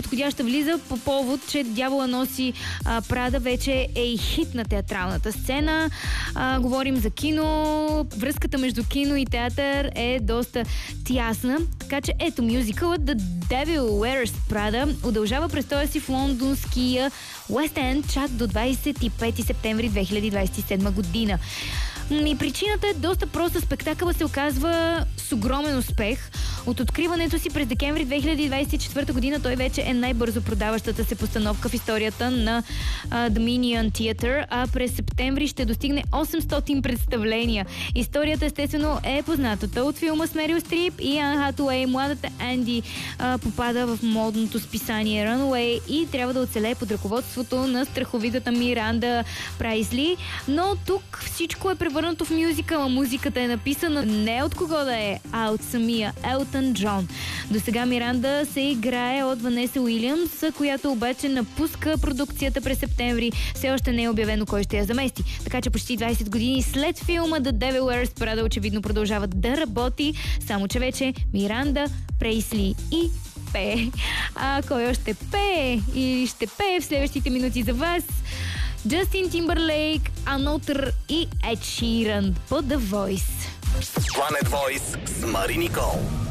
подходяща влиза по повод, че Дявола носи Прада вече е и хит на театралната сцена. Говорим за кино. Връзката между кино и театър е доста тясна. Така че ето, мюзикълът The Devil Wears Prada удължава престоя си в лондонския Уест Енд чак до 25 септември 2027 година. И причината е доста проста. Спектакълът се оказва с огромен успех. От откриването си през декември 2024 година той вече е най-бързо продаващата се постановка в историята на Dominion Theatre, а през септември ще достигне 800 представления. Историята естествено е познатата от филма с Мерил Стрип и Ан Хатуей. Младата Анди попада в модното списание Runaway и трябва да оцелее под ръководството на страховитата Миранда Прайсли. Но тук всичко е превърнато в мюзикъл, а музиката е написана не от кого да е, а от самия Елтън Джон. До сега Миранда се играе от Ванеса Уилямс, която обаче напуска продукцията през септември. Все още не е обявено кой ще я замести. Така че почти 20 години след филма The Devil Wears Prada очевидно продължава да работи, само че вече Миранда Прейсли и пее. А кой още пее и ще пее в следващите минути за вас? Джастин Тимбърлейк, Анотър и Ед Ширан по The Voice. Planet Voice с Мари Никол.